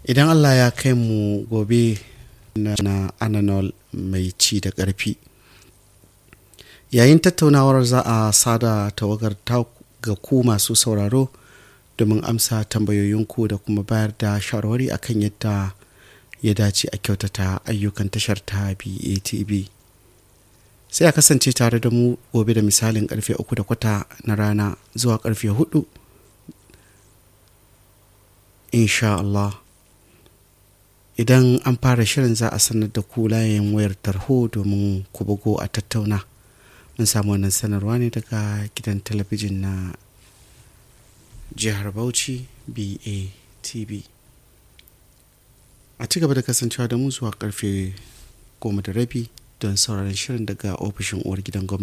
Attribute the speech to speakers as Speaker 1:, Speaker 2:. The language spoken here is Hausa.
Speaker 1: idan Allah ya kai mu gobe na ananol mai ci da ƙarfi. Yayin tattaunawar za a sada tawagar ta ga ku masu sauraro domin amsa tambayoyinku da kuma bayar da shawarwari akan yadda ya dace a kyautata ayyukan tashar ta BATB. Sai a kasance tare da mu gobe da misalin karfe 3:15 na rana zuwa karfe 4 insha Allah. Idan an fara shirin za a sanar da ku layin wayar tarho domin ku bugo a tattauna. Mun samu wannan sanarwa ne daga gidan talabijin na jihar Bauchi BATB. A ci gaba da kasancewa da mu zuwa karfe 10:30 don sauraron shirin daga ofishin uwar gidan gwamnati.